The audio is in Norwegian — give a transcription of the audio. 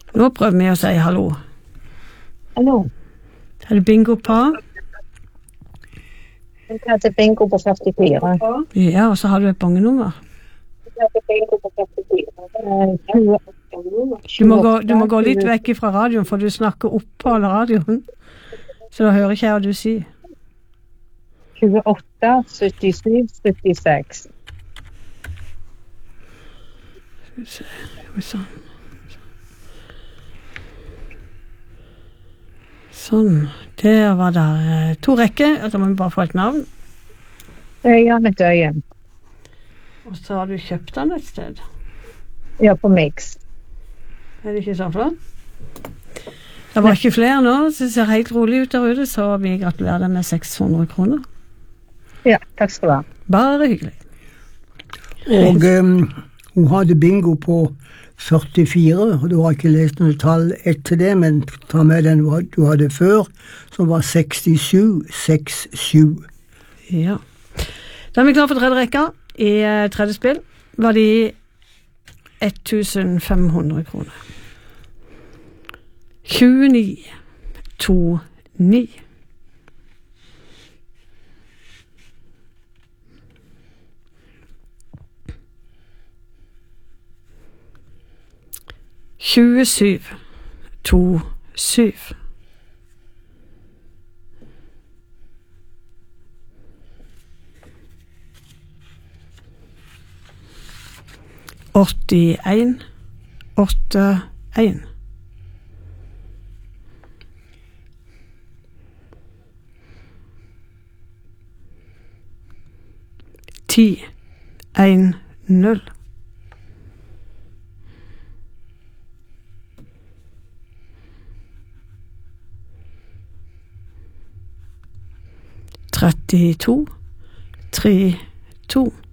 Nå prøver vi å si hallo. Hallo. Det bingo på? Jeg hadde bingo på 44. Ja, og så har du et bongenummer. Jeg hadde bingo på 44. Du må gå litt vekk fra radioen, for du snakker opp på radioen. Så da hører ikke jeg hva du sier. 28, 77, 76. Sånn, der var det 2 rekker, da må vi bare få et navn. Det er Janne Døyen. Og så har du kjøpt den et sted. Ja, på Mix. Er det ikke så flott? Det var ikke flere nå, så det ser helt rolig ut der ute, så vi gratulerer deg med 600 kroner. Ja, takk skal du ha. Bare hyggelig. Og hun hadde bingo på 44, og du har ikke lest noe tall etter det, men ta med den du hadde før, som var 67, 67. Ja. Da er vi klar for tredje rekka. I tredje spill var de 1500 kroner. 29, 2, 9. Tjuesyv, 2, 7. Åttien, 8, 1. 10, 1, 0. 32, 3, 2.